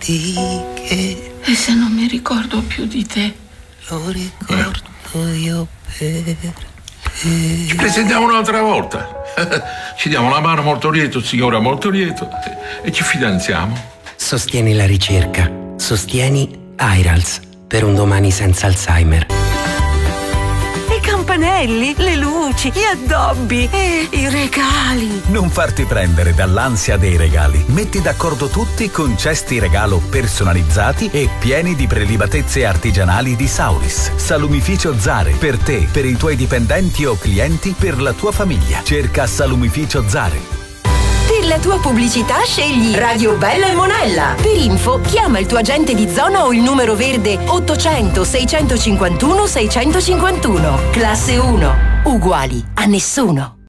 di che. E se non mi ricordo più di te? Lo ricordo io per... Ci presentiamo un'altra volta. Ci diamo la mano molto lieto, signora molto lieto, e ci fidanziamo. Sostieni la ricerca. Sostieni Airals per un domani senza Alzheimer. I campanelli, le luci, gli addobbi e i regali. Non farti prendere dall'ansia dei regali. Metti d'accordo tutti con cesti regalo personalizzati e pieni di prelibatezze artigianali di Sauris. Salumificio Zare, per te, per i tuoi dipendenti o clienti, per la tua famiglia. Cerca Salumificio Zare. Per la tua pubblicità scegli Radio Bella e Monella. Per info chiama il tuo agente di zona o il numero verde 800 651 651. Classe 1. Uguali a nessuno.